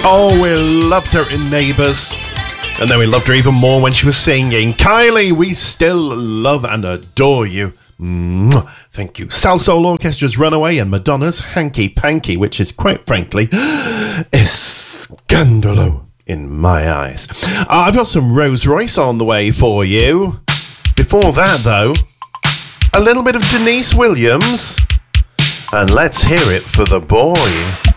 Oh, we loved her in Neighbours. And then we loved her even more when she was singing. Kylie, we still love and adore you. Mwah. Thank you. Salsoul Orchestra's Runaway and Madonna's Hanky Panky, which is, quite frankly, is scandalo in my eyes. I've got some Rose Royce on the way for you. Before that, though, a little bit of Denise Williams. And let's hear it for the boy.